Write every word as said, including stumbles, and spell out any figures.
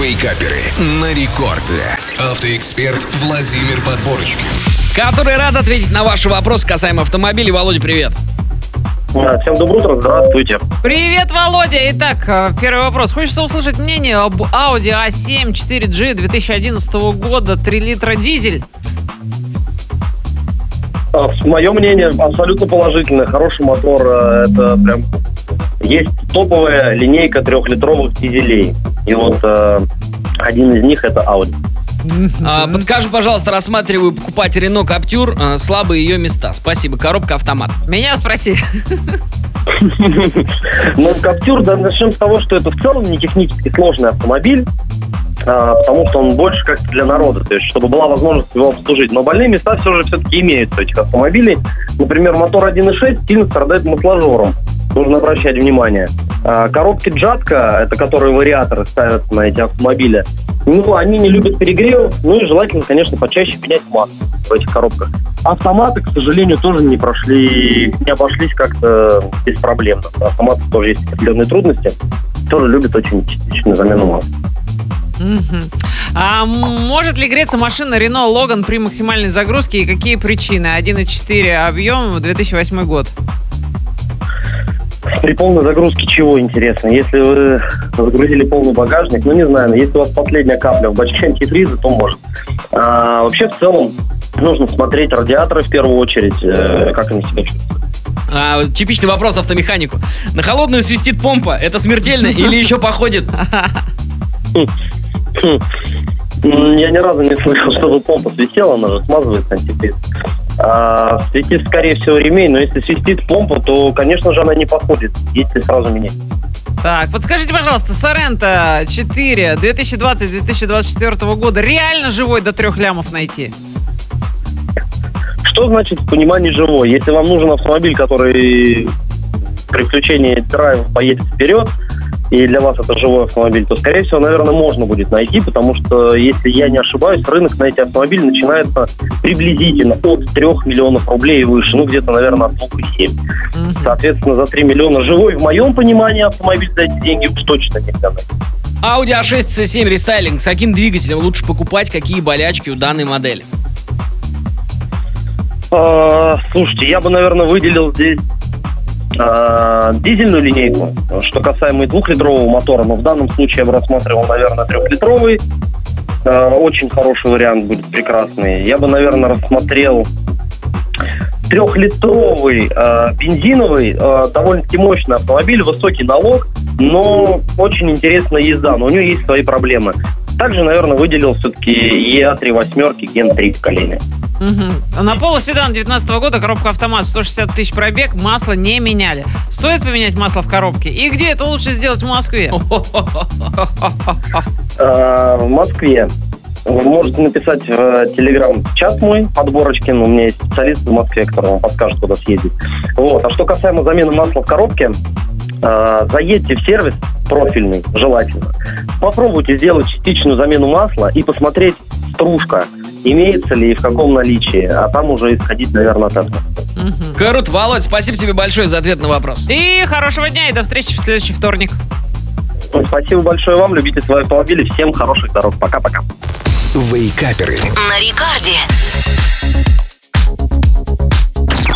Вейкаперы на рекорде. Автоэксперт Владимир Подборочкин, который рад ответить на ваши вопросы касаемо автомобилей. Володя, привет. Всем доброе утро, здравствуйте. Привет, Володя. Итак, первый вопрос. Хочется услышать мнение об Audi а семь четыре джи две тысячи одиннадцатого года, три литра дизель. Мое мнение абсолютно положительное. Хороший мотор. Это прям... Есть топовая линейка трехлитровых дизелей. И вот э, один из них это Audi. А, подскажи, пожалуйста, рассматриваю покупать Renault Captur, а, слабые ее места. Спасибо. Коробка автомат. Меня спроси. Ну, Captur, да, начнем с того, что это в целом не технически сложный автомобиль, а, потому что он больше как для народа, то есть чтобы была возможность его обслужить. Но больные места все же все-таки имеются у этих автомобилей. Например, мотор один и шесть сильно страдает масложором. Нужно обращать внимание. А, коробки Джатка, это которые вариаторы ставят на эти автомобили, ну, они не любят перегрев, ну и желательно, конечно, почаще менять масло в этих коробках. Автоматы, к сожалению, тоже не прошли, не обошлись как-то беспроблемно. Автоматы тоже есть определенные трудности, тоже любят очень частичную замену масла. Угу. А может ли греться машина Renault Logan при максимальной загрузке и какие причины? один и четыре объем, две тысячи восьмой год. При полной загрузке чего, интересно? Если вы загрузили полный багажник, ну не знаю, но если у вас последняя капля в бачке антифриза, то может. А, вообще, в целом, нужно смотреть радиаторы в первую очередь, э, как они себя чувствуют. А, типичный вопрос автомеханику. На холодную свистит помпа, это смертельно или еще походит? Я ни разу не слышал, чтобы помпа свистела, она же смазывается антифриз. А, свистит, скорее всего, ремень, но если свистит помпа, то, конечно же, она не походит, если сразу менять. Так, подскажите, пожалуйста, Sorento четыре две тысячи двадцатого - две тысячи двадцать четвёртого года реально живой до трех лямов найти? Что значит в понимании живой? Если вам нужен автомобиль, который при включении драйва поедет вперед, и для вас это живой автомобиль, то, скорее всего, наверное, можно будет найти, потому что, если я не ошибаюсь, рынок на эти автомобили начинается приблизительно от трех миллионов рублей и выше, ну, где-то, наверное, от двух и семь. Mm-hmm. Соответственно, за три миллиона живой, в моем понимании, автомобиль за эти деньги уж точно нельзя найти. Audi а шесть си семь рестайлинг. С каким двигателем лучше покупать? Какие болячки у данной модели? А, слушайте, я бы, наверное, выделил здесь дизельную линейку, что касаемо и двухлитрового мотора, но в данном случае я бы рассматривал, наверное, трехлитровый. Очень хороший вариант будет, прекрасный. Я бы, наверное, рассмотрел трехлитровый бензиновый, довольно-таки мощный автомобиль, высокий налог, но очень интересная езда, но у него есть свои проблемы. Также, наверное, выделил все-таки и а три восьмерки Ген три поколения. Угу. На полуседан две тысячи девятнадцатого года, коробка автомат, сто шестьдесят тысяч пробег, масло не меняли. Стоит поменять масло в коробке? И где это лучше сделать в Москве? В Москве. Вы можете написать в телеграм-чат мой, Подборочкин. У меня есть специалист в Москве, который вам подскажет, куда съездить. Вот. А что касаемо замены масла в коробке, заедьте в сервис профильный, желательно. Попробуйте сделать частичную замену масла и посмотреть стружка, имеется ли и в каком наличии, а там уже исходить, наверное, от этого. Угу. Круто, Володь, спасибо тебе большое за ответ на вопрос. И хорошего дня, и до встречи в следующий вторник. Спасибо большое вам, любите свои автомобили, всем хороших дорог, пока-пока. Вейкаперы на рекорде.